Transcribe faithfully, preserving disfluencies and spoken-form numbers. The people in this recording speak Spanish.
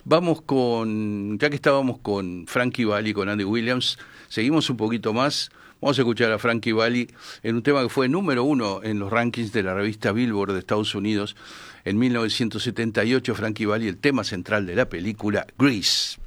Vamos con, ya que estábamos con Frankie Valli, con Andy Williams, seguimos un poquito más. Vamos a escuchar a Frankie Valli en un tema que fue número uno en los rankings de la revista Billboard de Estados Unidos. En mil novecientos setenta y ocho, Frankie Valli, el tema central de la película Grease.